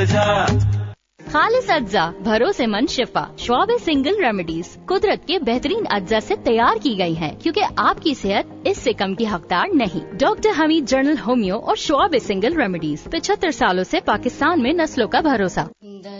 वजह। खालिस अज्जा, भरोसेमंद शिफा। श्वाब सिंगल रेमेडीज कुदरत के बेहतरीन अज्जा से तैयार की गई हैं, क्योंकि आपकी सेहत इससे कम की हकदार नहीं। डॉक्टर हमीद जर्नल होम्यो और श्वाब सिंगल रेमेडीज 75 सालों से पाकिस्तान में नस्लों का भरोसा।